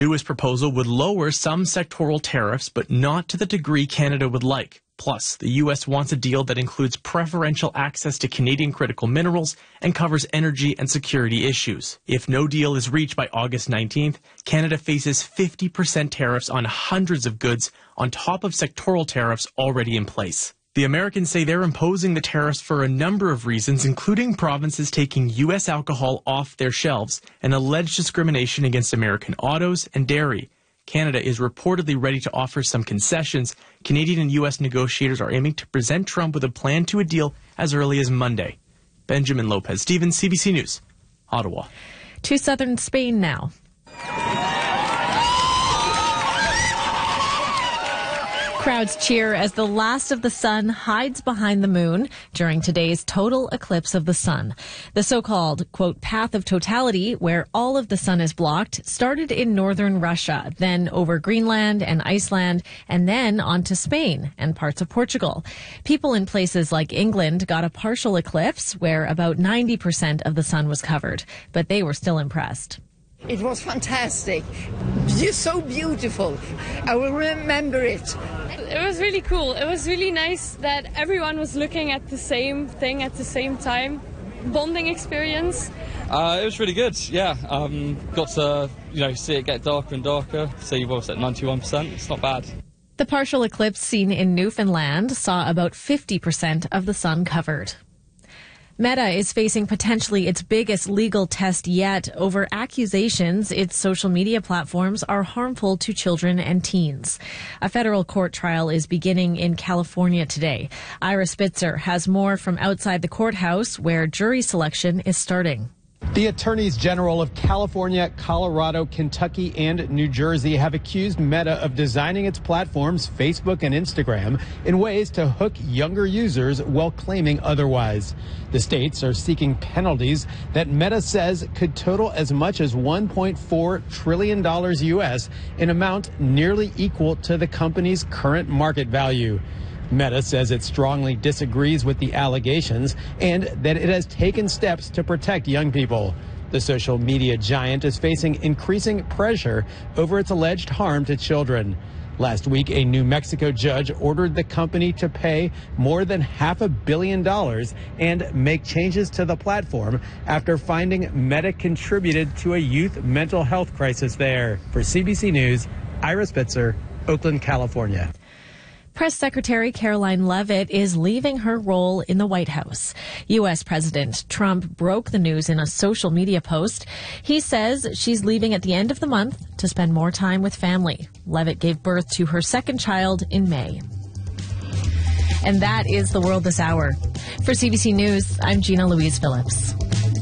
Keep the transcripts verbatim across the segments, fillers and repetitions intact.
newest proposal would lower some sectoral tariffs, but not to the degree Canada would like. Plus, the U S wants a deal that includes preferential access to Canadian critical minerals and covers energy and security issues. If no deal is reached by August nineteenth, Canada faces fifty percent tariffs on hundreds of goods on top of sectoral tariffs already in place. The Americans say they're imposing the tariffs for a number of reasons, including provinces taking U S alcohol off their shelves and alleged discrimination against American autos and dairy. Canada is reportedly ready to offer some concessions. Canadian and U S negotiators are aiming to present Trump with a plan to a deal as early as Monday. Benjamin Lopez-Stevens, C B C News, Ottawa. To southern Spain now. Crowds cheer as the last of the sun hides behind the moon during today's total eclipse of the sun. The so-called, quote, path of totality, where all of the sun is blocked, started in northern Russia, then over Greenland and Iceland, and then onto Spain and parts of Portugal. People in places like England got a partial eclipse where about ninety percent of the sun was covered, but they were still impressed. It was fantastic. Just so beautiful. I will remember it. It was really cool. It was really nice that everyone was looking at the same thing at the same time. Bonding experience. Uh, it was really good, yeah. Um, got to, you know, see it get darker and darker. See, what was it, ninety-one percent? It's not bad. The partial eclipse seen in Newfoundland saw about fifty percent of the sun covered. Meta is facing potentially its biggest legal test yet over accusations its social media platforms are harmful to children and teens. A federal court trial is beginning in California today. Ira Spitzer has more from outside the courthouse where jury selection is starting. The attorneys general of California, Colorado, Kentucky, and New Jersey have accused Meta of designing its platforms, Facebook and Instagram, in ways to hook younger users while claiming otherwise. The states are seeking penalties that Meta says could total as much as one point four trillion dollars U S, an amount nearly equal to the company's current market value. Meta says it strongly disagrees with the allegations and that it has taken steps to protect young people. The social media giant is facing increasing pressure over its alleged harm to children. Last week, a New Mexico judge ordered the company to pay more than half a billion dollars and make changes to the platform after finding Meta contributed to a youth mental health crisis there. For C B C News, Ira Spitzer, Oakland, California. Press Secretary Caroline Leavitt is leaving her role in the White House. U S. President Trump broke the news in a social media post. He says she's leaving at the end of the month to spend more time with family. Leavitt gave birth to her second child in May. And that is the world this hour. For C B C News, I'm Gina Louise Phillips.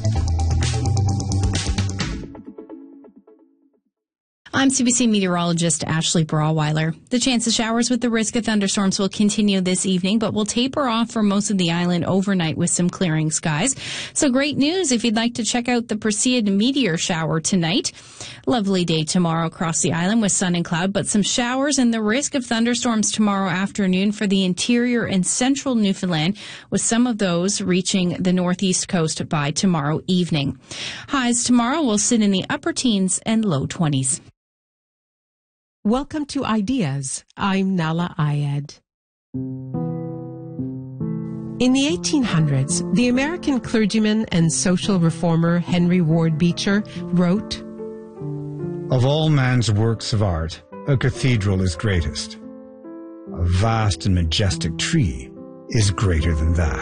I'm C B C meteorologist Ashley Brawweiler. The chance of showers with the risk of thunderstorms will continue this evening, but will taper off for most of the island overnight with some clearing skies. So great news if you'd like to check out the Perseid meteor shower tonight. Lovely day tomorrow across the island with sun and cloud, but some showers and the risk of thunderstorms tomorrow afternoon for the interior and central Newfoundland, with some of those reaching the northeast coast by tomorrow evening. Highs tomorrow will sit in the upper teens and low twenties. Welcome to Ideas. I'm Nala Ayed. In the eighteen hundreds, the American clergyman and social reformer Henry Ward Beecher wrote, "Of all man's works of art, a cathedral is greatest. A vast and majestic tree is greater than that."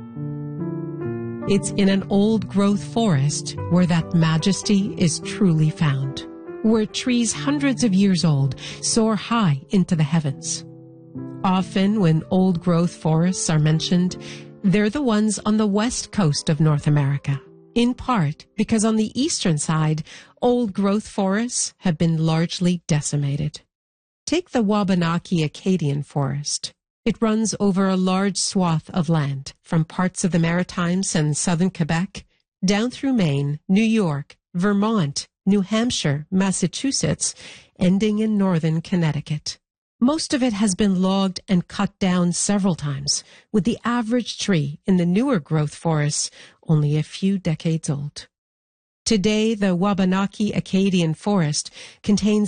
It's in an old-growth forest where that majesty is truly found, where trees hundreds of years old soar high into the heavens. Often when old-growth forests are mentioned, they're the ones on the west coast of North America, in part because on the eastern side, old-growth forests have been largely decimated. Take the Wabanaki Acadian Forest. It runs over a large swath of land, from parts of the Maritimes and southern Quebec, down through Maine, New York, Vermont, New Hampshire, Massachusetts, ending in northern Connecticut. Most of it has been logged and cut down several times, with the average tree in the newer growth forests only a few decades old. Today, the Wabanaki Acadian Forest contains